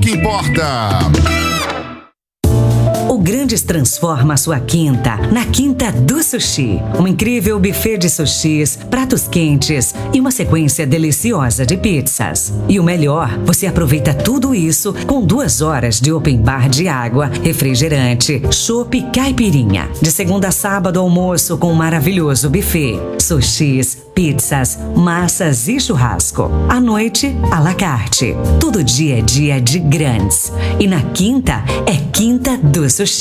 que importa. O Grandes transforma a sua quinta na Quinta do Sushi. Um incrível buffet de sushis, pratos quentes e uma sequência deliciosa de pizzas. E o melhor, você aproveita tudo isso com 2 horas de open bar de água, refrigerante, chopp e caipirinha. De segunda a sábado, almoço com um maravilhoso buffet. Sushis, pizzas, massas e churrasco. À noite, à la carte. Todo dia é dia de grandes. E na quinta, é Quinta do Sushi.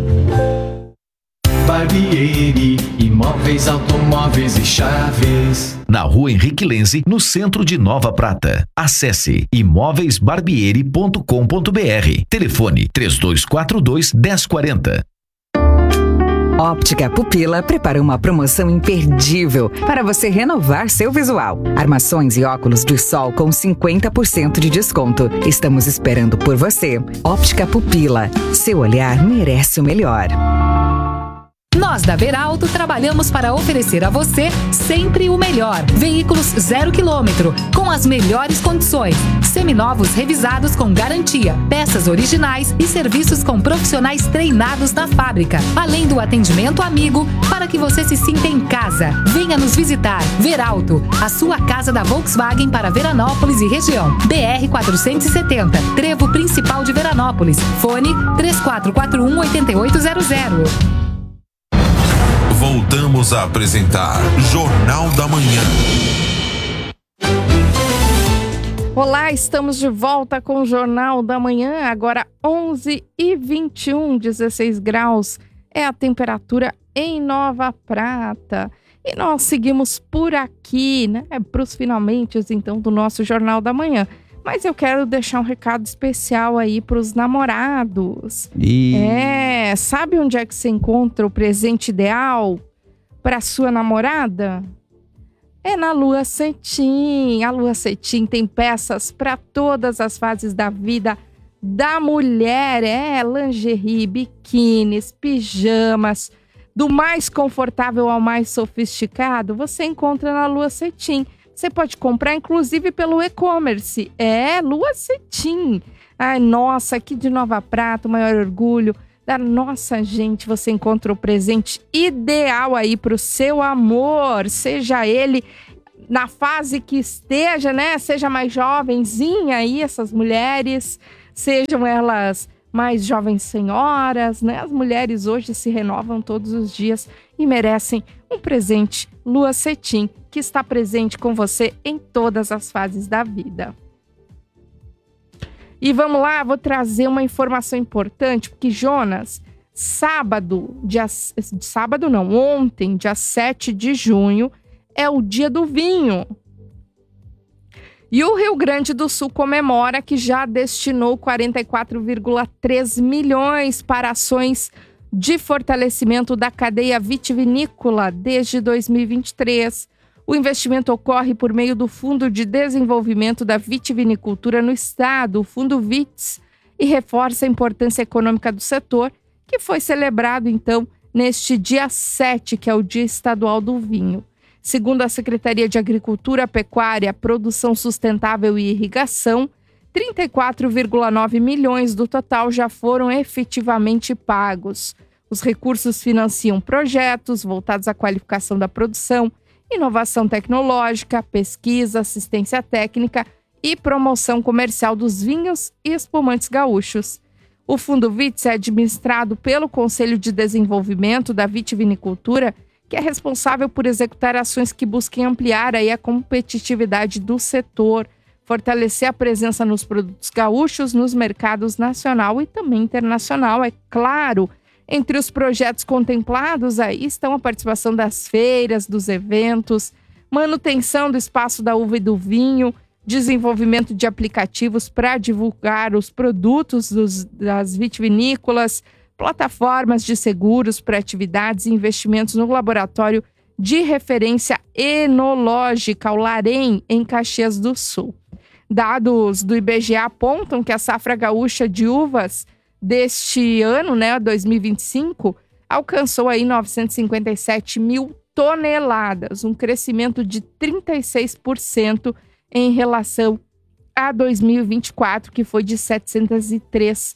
Barbieri, imóveis, automóveis e chaves. Na Rua Henrique Lenze, no centro de Nova Prata. Acesse imóveisbarbieri.com.br. Telefone 3242-1040. Óptica Pupila prepara uma promoção imperdível para você renovar seu visual. Armações e óculos de sol com 50% de desconto. Estamos esperando por você. Óptica Pupila. Seu olhar merece o melhor. Nós da Veralto trabalhamos para oferecer a você sempre o melhor. Veículos 0 km, com as melhores condições. Seminovos revisados com garantia, peças originais e serviços com profissionais treinados na fábrica. Além do atendimento amigo, para que você se sinta em casa. Venha nos visitar. Veralto, a sua casa da Volkswagen para Veranópolis e região. BR 470, trevo principal de Veranópolis. Fone 3441-8800. Voltamos a apresentar Jornal da Manhã. Olá, estamos de volta com o Jornal da Manhã, agora 11h21, 16 graus é a temperatura em Nova Prata. E nós seguimos por aqui, né, para os finalmente, então, do nosso Jornal da Manhã. Mas eu quero deixar um recado especial aí para os namorados. Sabe onde é que você encontra o presente ideal para sua namorada? É na Lua Cetim. A Lua Cetim tem peças para todas as fases da vida da mulher. Lingerie, biquínis, pijamas, do mais confortável ao mais sofisticado, você encontra na Lua Cetim. Você pode comprar, inclusive, pelo e-commerce. Lua Cetim. Ai, nossa, aqui de Nova Prata, o maior orgulho da nossa gente. Você encontra o presente ideal aí para o seu amor. Seja ele na fase que esteja, né? Seja mais jovenzinha aí, essas mulheres. Sejam elas mais jovens senhoras, né? As mulheres hoje se renovam todos os dias e merecem um presente Lua Cetim, que está presente com você em todas as fases da vida. E vamos lá, vou trazer uma informação importante, porque Jonas, ontem, dia 7 de junho, é o dia do vinho. E o Rio Grande do Sul comemora que já destinou 44,3 milhões para ações de fortalecimento da cadeia vitivinícola desde 2023. O investimento ocorre por meio do Fundo de Desenvolvimento da Vitivinicultura no Estado, o Fundo VITS, e reforça a importância econômica do setor, que foi celebrado, então, neste dia 7, que é o Dia Estadual do Vinho. Segundo a Secretaria de Agricultura, Pecuária, Produção Sustentável e Irrigação, 34,9 milhões do total já foram efetivamente pagos. Os recursos financiam projetos voltados à qualificação da produção, inovação tecnológica, pesquisa, assistência técnica e promoção comercial dos vinhos e espumantes gaúchos. O Fundo VITS é administrado pelo Conselho de Desenvolvimento da Vitivinicultura, que é responsável por executar ações que busquem ampliar aí a competitividade do setor, fortalecer a presença nos produtos gaúchos, nos mercados nacional e também internacional, é claro. Entre os projetos contemplados aí estão a participação das feiras, dos eventos, manutenção do espaço da uva e do vinho, desenvolvimento de aplicativos para divulgar os produtos das vitivinícolas, plataformas de seguros para atividades e investimentos no laboratório de referência enológica, o LAREM, em Caxias do Sul. Dados do IBGE apontam que a safra gaúcha de uvas deste ano, 2025, alcançou aí 957 mil toneladas, um crescimento de 36% em relação a 2024, que foi de 703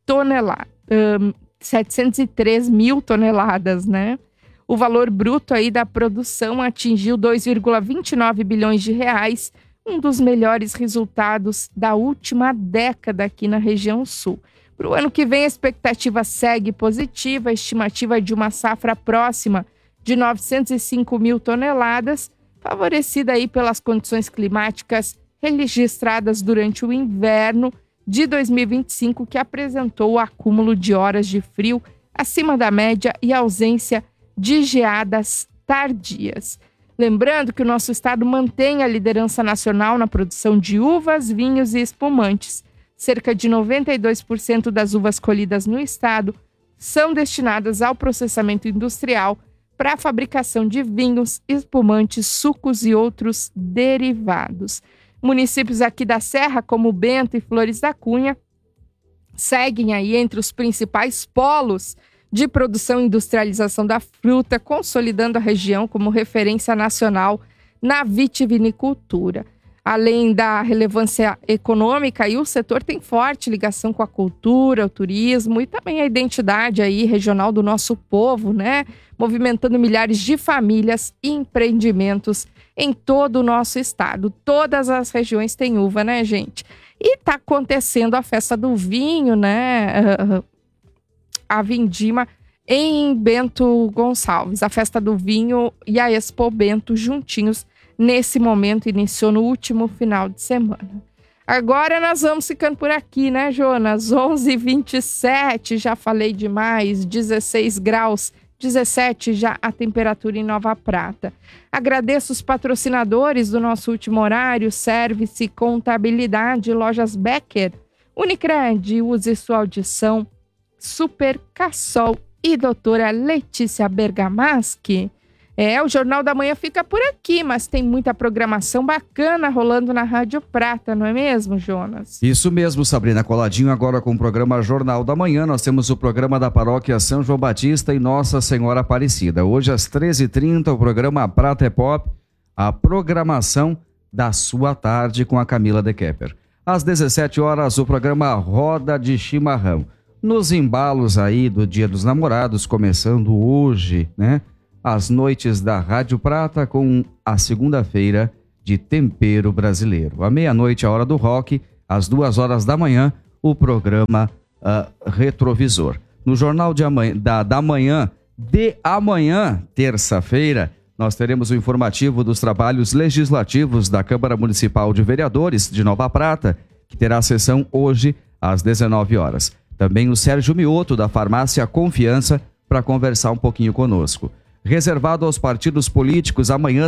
mil toneladas, né? O valor bruto aí da produção atingiu 2,29 bilhões de reais, um dos melhores resultados da última década aqui na região sul. Para o ano que vem, a expectativa segue positiva, a estimativa é de uma safra próxima de 905 mil toneladas, favorecida aí pelas condições climáticas registradas durante o inverno de 2025, que apresentou o acúmulo de horas de frio acima da média e ausência de geadas tardias. Lembrando que o nosso estado mantém a liderança nacional na produção de uvas, vinhos e espumantes. Cerca de 92% das uvas colhidas no estado são destinadas ao processamento industrial para a fabricação de vinhos, espumantes, sucos e outros derivados. Municípios aqui da Serra, como Bento e Flores da Cunha, seguem aí entre os principais polos de produção e industrialização da fruta, consolidando a região como referência nacional na vitivinicultura. Além da relevância econômica, aí o setor tem forte ligação com a cultura, o turismo e também a identidade aí regional do nosso povo, né? Movimentando milhares de famílias e empreendimentos em todo o nosso estado. Todas as regiões têm uva, né, gente? E tá acontecendo a festa do vinho, né? A Vindima em Bento Gonçalves. A festa do vinho e a Expo Bento juntinhos nesse momento, iniciou no último final de semana. Agora nós vamos ficando por aqui, né, Jonas? 11h27, já falei demais, 16 graus, 17 já a temperatura em Nova Prata. Agradeço os patrocinadores do nosso último horário, Service, Contabilidade, Lojas Becker, Unicred, use sua audição, Super Cassol e doutora Letícia Bergamaschi. O Jornal da Manhã fica por aqui, mas tem muita programação bacana rolando na Rádio Prata, não é mesmo, Jonas? Isso mesmo, Sabrina. Coladinho agora com o programa Jornal da Manhã. Nós temos o programa da Paróquia São João Batista e Nossa Senhora Aparecida. Hoje às 13h30, o programa Prata é Pop, a programação da sua tarde com a Camila De Kepper. Às 17 horas, o programa Roda de Chimarrão. Nos embalos aí do Dia dos Namorados, começando hoje, né? As noites da Rádio Prata com a segunda-feira de Tempero Brasileiro. À meia-noite, a hora do rock, às 2h da manhã, o programa Retrovisor. No Jornal da Manhã de amanhã, terça-feira, nós teremos o informativo dos trabalhos legislativos da Câmara Municipal de Vereadores de Nova Prata, que terá sessão hoje às 19 horas. Também o Sérgio Mioto, da Farmácia Confiança, para conversar um pouquinho conosco. Reservado aos partidos políticos, amanhã,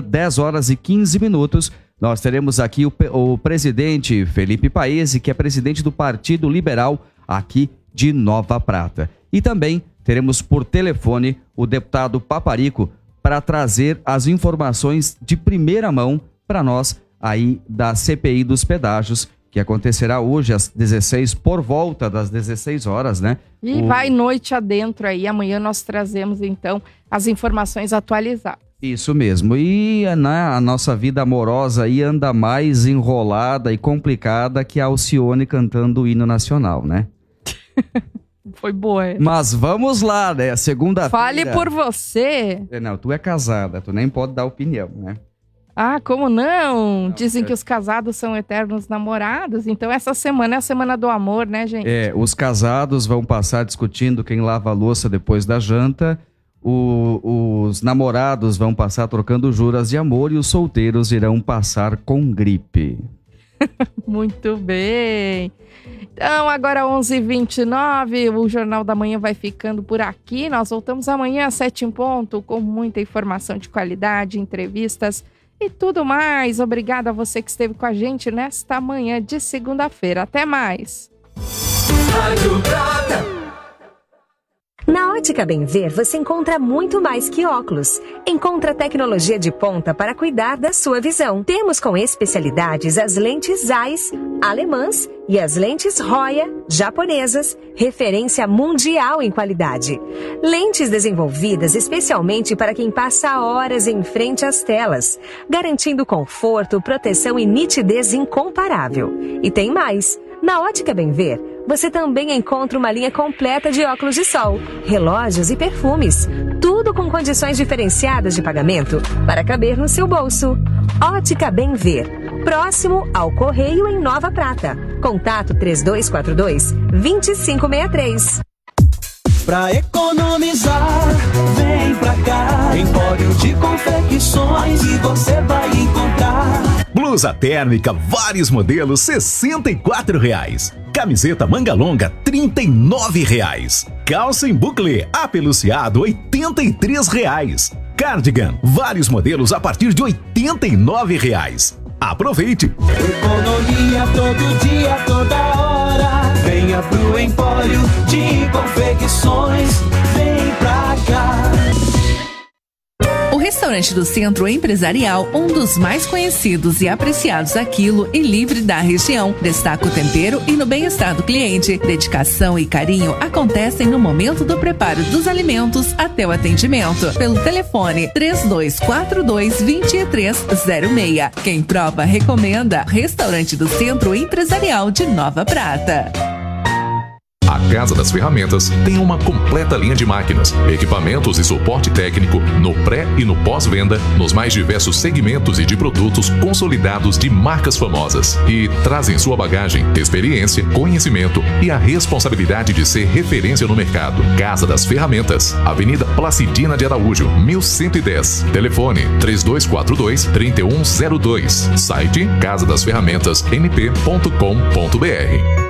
10h15, nós teremos aqui o presidente Felipe Paese, que é presidente do Partido Liberal aqui de Nova Prata. E também teremos por telefone o deputado Paparico para trazer as informações de primeira mão para nós aí da CPI dos pedágios, que acontecerá hoje às 16, por volta das 16 horas, né? E vai noite adentro aí. Amanhã nós trazemos, então, as informações atualizadas. Isso mesmo. E a nossa vida amorosa aí anda mais enrolada e complicada que a Alcione cantando o hino nacional, né? Foi boa. Mas vamos lá, né? Segunda-feira... Fale por você. Não, tu é casada, tu nem pode dar opinião, né? Ah, como não? Dizem que os casados são eternos namorados. Então essa semana é a semana do amor, né, gente? Os casados vão passar discutindo quem lava a louça depois da janta. Os namorados vão passar trocando juras de amor e os solteiros irão passar com gripe. Muito bem. Então, agora 11h29, o Jornal da Manhã vai ficando por aqui. Nós voltamos amanhã às 7 em ponto, com muita informação de qualidade, entrevistas e tudo mais. Obrigada a você que esteve com a gente nesta manhã de segunda-feira. Até mais. Rádio Prata. Na Ótica Bem Ver, você encontra muito mais que óculos. Encontra tecnologia de ponta para cuidar da sua visão. Temos com especialidades as lentes Zeiss, alemãs e as lentes Roya, japonesas, referência mundial em qualidade. Lentes desenvolvidas especialmente para quem passa horas em frente às telas, garantindo conforto, proteção e nitidez incomparável. E tem mais! Na Ótica Bem Ver, você também encontra uma linha completa de óculos de sol, relógios e perfumes. Tudo com condições diferenciadas de pagamento para caber no seu bolso. Ótica Bem Ver, próximo ao Correio em Nova Prata. Contato 3242-2563. Pra economizar, vem pra cá. Empório de confecções e você vai encontrar. Blusa térmica, vários modelos, R$64. Camiseta manga longa, R$39. Calça em buclé, apeluciado, R$83. Cardigan, vários modelos a partir de R$89. Aproveite! Economia todo dia, toda hora. Venha pro Empório de Confecções. Vem pra cá. O restaurante do Centro Empresarial, um dos mais conhecidos e apreciados a quilo e livre da região, destaca o tempero e no bem-estar do cliente. Dedicação e carinho acontecem no momento do preparo dos alimentos até o atendimento. Pelo telefone 3242-2306. Quem prova, recomenda. Restaurante do Centro Empresarial de Nova Prata. A Casa das Ferramentas tem uma completa linha de máquinas, equipamentos e suporte técnico no pré e no pós-venda, nos mais diversos segmentos e de produtos consolidados de marcas famosas. E traz em sua bagagem experiência, conhecimento e a responsabilidade de ser referência no mercado. Casa das Ferramentas, Avenida Placidina de Araújo, 1110. Telefone 3242-3102. Site casadasferramentasmp.com.br.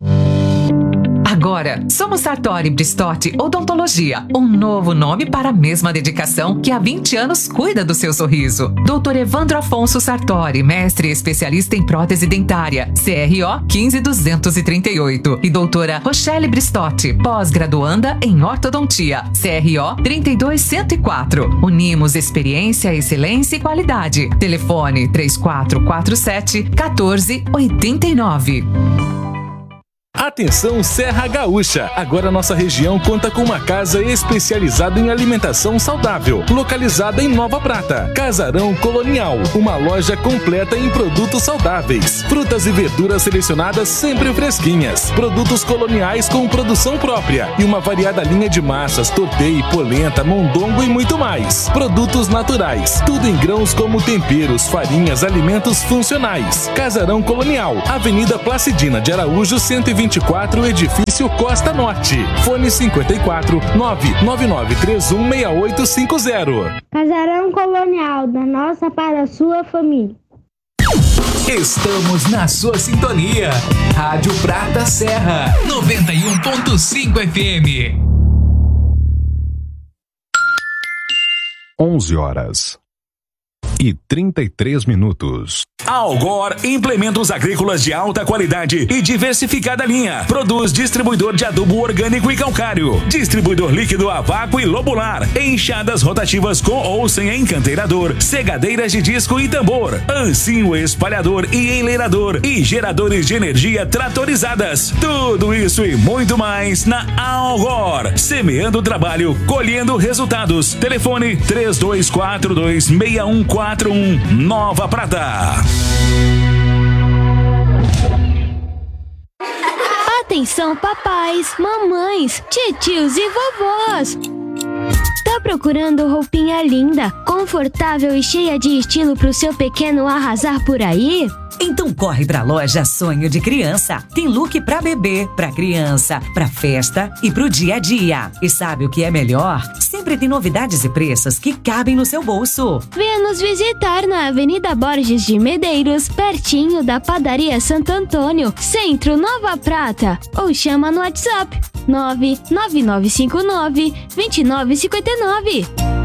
Agora, somos Sartori Bristotti Odontologia, um novo nome para a mesma dedicação que há 20 anos cuida do seu sorriso. Dr. Evandro Afonso Sartori, mestre e especialista em prótese dentária, CRO 15238. E doutora Rochelle Bristotti, pós-graduanda em ortodontia, CRO 32104. Unimos experiência, excelência e qualidade. Telefone 3447-1489. Atenção Serra Gaúcha! Agora nossa região conta com uma casa especializada em alimentação saudável, localizada em Nova Prata. Casarão Colonial, uma loja completa em produtos saudáveis. Frutas e verduras selecionadas sempre fresquinhas. Produtos coloniais com produção própria e uma variada linha de massas, tortei, polenta, mondongo e muito mais. Produtos naturais, tudo em grãos como temperos, farinhas, alimentos funcionais. Casarão Colonial, Avenida Placidina de Araújo, 124, Edifício Costa Norte. Fone 54 99931 6850. Casarão Colonial, da nossa para a sua família. Estamos na sua sintonia. Rádio Prata Serra, 91.5 FM. 11h33. Algor Implementos Agrícolas de alta qualidade e diversificada linha. Produz distribuidor de adubo orgânico e calcário, distribuidor líquido a vácuo e lobular, enxadas rotativas com ou sem encanteirador, segadeiras de disco e tambor, ancinho espalhador e enleirador e geradores de energia tratorizadas. Tudo isso e muito mais na Algor. Semeando o trabalho, colhendo resultados. Telefone 3242-6141, Nova Prata. Atenção papais, mamães, titios e vovós. Tá procurando roupinha linda, confortável e cheia de estilo pro seu pequeno arrasar por aí? Então corre pra loja Sonho de Criança. Tem look pra bebê, pra criança, pra festa e pro dia a dia. E sabe o que é melhor? Sempre tem novidades e preços que cabem no seu bolso. Venha nos visitar na Avenida Borges de Medeiros, pertinho da Padaria Santo Antônio, Centro, Nova Prata. Ou chama no WhatsApp 99959-2959.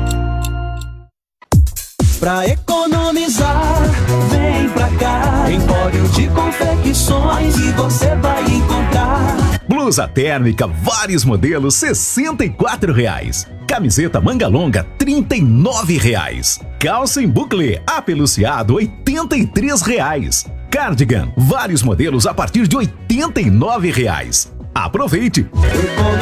Pra economizar, vem pra cá. Empório de confecções e você vai encontrar. Blusa térmica, vários modelos, R$ 64,00. Camiseta manga longa, R$ 39,00. Calça em buclé, apeluciado, R$ 83,00. Cardigan, vários modelos a partir de R$ 89,00. Aproveite!